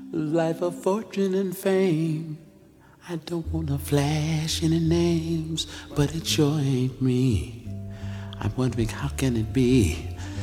Life of fortune and fame. I don't wanna flash any names, but it sure ain't me. I'm wondering how can it be